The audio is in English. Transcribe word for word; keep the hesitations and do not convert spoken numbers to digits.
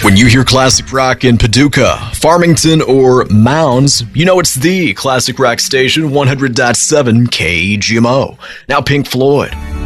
When you hear classic rock in Paducah, Farmington, or Mounds, you know it's the classic rock station, one hundred point seven K G M O. Now Pink Floyd.